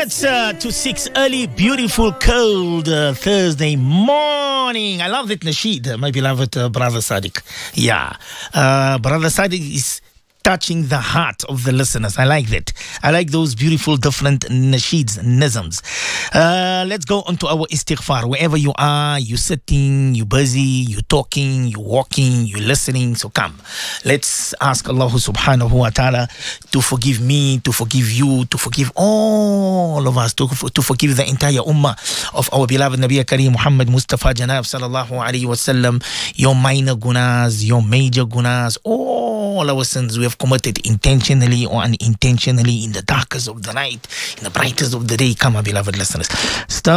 minutes to 6, early, beautiful, cold Thursday morning. I love that nasheed, my beloved brother Sadiq. Yeah, brother Sadiq is touching the heart of the listeners. I like that. I like those beautiful different nasheeds, nizms. Let's go on to our istighfar. Wherever you are, you're sitting, you're busy, you're talking, you're walking, you're listening. So come, let's ask Allah subhanahu wa ta'ala to forgive me, to forgive you, to forgive all of us, to forgive the entire ummah of our beloved Nabi Kareem Muhammad Mustafa Janab sallallahu alayhi wa sallam. Your minor gunas, your major gunas, all our sins we have committed intentionally or unintentionally in the darkest of the night, in the brightest of the day. Come, my beloved listeners.